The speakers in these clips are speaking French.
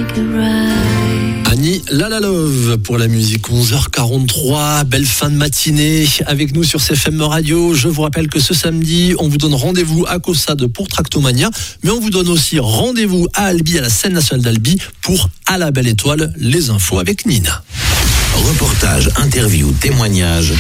Annie Lalalove pour la musique, 11h43, belle fin de matinée avec nous sur CFM Radio. Je vous rappelle que ce samedi, on vous donne rendez-vous à Caussade pour Tractomania, mais on vous donne aussi rendez-vous à Albi, à la scène nationale d'Albi pour À la Belle Étoile, les infos avec Nina. Reportage, interview, témoignage,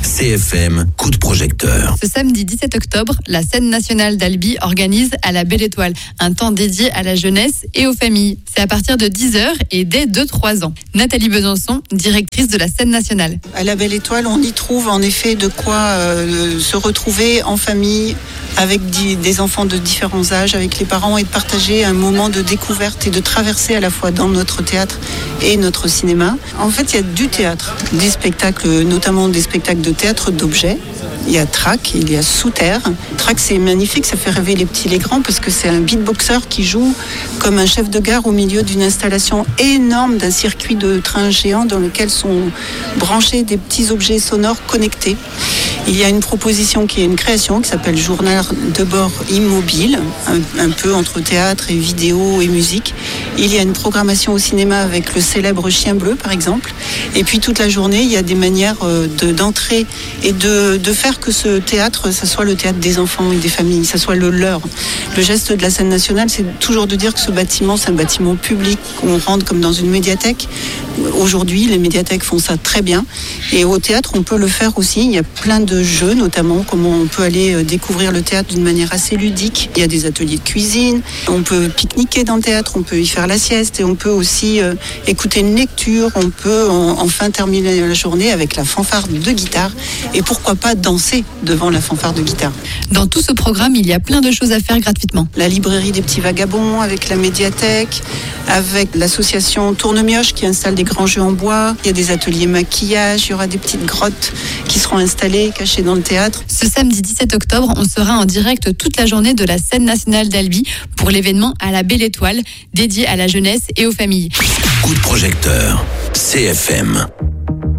CFM, coup de projecteur. Ce samedi 17 octobre, la scène nationale d'Albi organise À la Belle Étoile, un temps dédié à la jeunesse et aux familles. C'est à partir de 10h et dès 2-3 ans. Nathalie Besançon, directrice de la scène nationale. À la Belle Étoile, on y trouve en effet de quoi se retrouver en famille, avec des enfants de différents âges, avec les parents, et de partager un moment de découverte et de traversée à la fois dans notre théâtre et notre cinéma. En fait, il y a du théâtre, des spectacles, notamment des spectacles de théâtre d'objets. Il y a Trac, il y a Sous Terre. Trac, c'est magnifique, ça fait rêver les petits et les grands parce que c'est un beatboxer qui joue comme un chef de gare au milieu d'une installation énorme d'un circuit de train géant dans lequel sont branchés des petits objets sonores connectés. Il y a une proposition qui est une création qui s'appelle Journal de bord immobile, un peu entre théâtre et vidéo et musique. Il y a une programmation au cinéma avec le célèbre Chien Bleu, par exemple. Et puis toute la journée, il y a des manières d'entrer et de faire que ce théâtre, ça soit le théâtre des enfants et des familles, ça soit le leur. Le geste de la scène nationale, c'est toujours de dire que ce bâtiment, c'est un bâtiment public, qu'on rentre comme dans une médiathèque. Aujourd'hui, les médiathèques font ça très bien. Et au théâtre, on peut le faire aussi. Il y a plein de jeux, notamment comment on peut aller découvrir le théâtre d'une manière assez ludique. Il y a des ateliers de cuisine, on peut pique-niquer dans le théâtre, on peut y faire la sieste et on peut aussi écouter une lecture, on peut enfin terminer la journée avec la fanfare de guitare et pourquoi pas danser devant la fanfare de guitare. Dans tout ce programme, il y a plein de choses à faire gratuitement. La librairie des petits vagabonds avec la médiathèque, avec l'association Tournemioche qui installe des grands jeux en bois. Il y a des ateliers maquillage, il y aura des petites grottes qui seront installées, cachées dans le théâtre. Ce samedi 17 octobre, on sera en direct toute la journée de la scène nationale d'Albi pour l'événement À la Belle Étoile, dédié à la jeunesse et aux familles. Coup de projecteur, CFM.